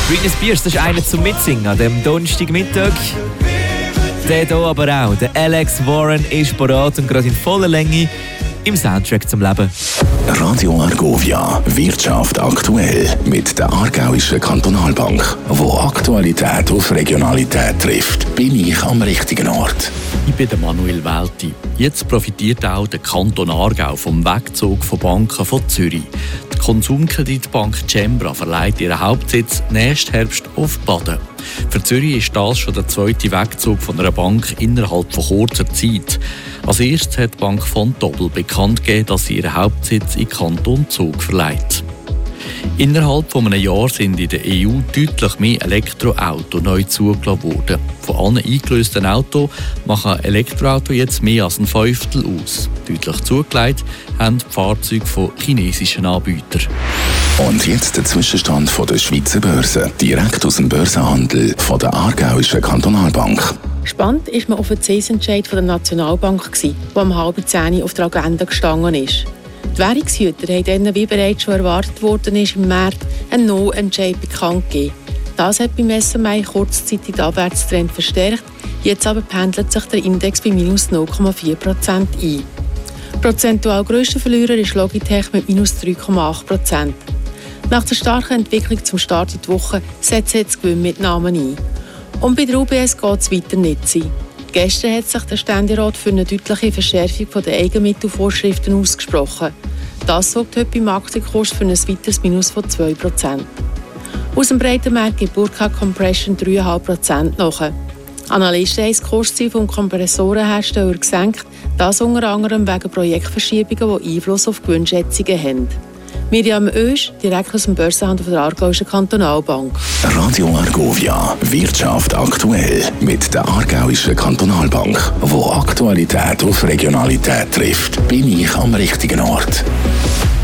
Britney Spears, das ist einer zum Mitsingen an dem Donnerstagmittag. Der hier aber auch, der Alex Warren, ist parat und gerade in voller Länge im Soundtrack zum Leben. Radio Argovia, Wirtschaft aktuell mit der Aargauischen Kantonalbank, wo Aktualität auf Regionalität trifft. Bin ich am richtigen Ort? Ich bin der Manuel Welti. Jetzt profitiert auch der Kanton Aargau vom Wegzug von Banken von Zürich. Die Konsumkreditbank Cembra verleiht ihren Hauptsitz nächsten Herbst auf Baden. Für Zürich ist das schon der zweite Wegzug von einer Bank innerhalb von kurzer Zeit. Als erstes hat die Bank Vontobel bekannt gegeben, dass sie ihren Hauptsitz in Kanton Zug verleiht. Innerhalb von einem Jahr sind in der EU deutlich mehr Elektroautos neu zugelassen worden. Von allen eingelösten Autos machen Elektroautos jetzt mehr als ein Fünftel aus. Deutlich zugelegt haben die Fahrzeuge von chinesischen Anbietern. Und jetzt der Zwischenstand von der Schweizer Börse, direkt aus dem Börsenhandel von der Aargauischen Kantonalbank. Spannend ist man auf den Zinsentscheid von der Nationalbank, der um 9:30 auf der Agenda gestanden ist. Die Währungshüter haben dann, wie bereits schon erwartet worden ist, im März einen No-Entscheid bekannt gegeben. Das hat beim SMI kurzzeitig den Abwärtstrend verstärkt, jetzt aber pendelt sich der Index bei minus 0,4% ein. Prozentual grösster Verlierer ist Logitech mit minus 3,8%. Nach der starken Entwicklung zum Start in die Woche setzen jetzt Gewinnmitnahmen ein. Und bei der UBS geht es weiter nicht sein. Gestern hat sich der Ständerat für eine deutliche Verschärfung der Eigenmittelvorschriften ausgesprochen. Das sorgt heute beim Aktienkurs für ein weiteres Minus von 2%. Aus dem breiten Markt gibt Burkhardt Compression 3,5% nach. Analysten haben das Kursziel vom Kompressorenhersteller gesenkt, das unter anderem wegen Projektverschiebungen, die Einfluss auf Gewinnschätzungen haben. Miriam Oesch, direkt aus dem Börsenhandel von der Aargauischen Kantonalbank. Radio Argovia, Wirtschaft aktuell mit der Aargauischen Kantonalbank, wo Aktualität auf Regionalität trifft. Bin ich am richtigen Ort?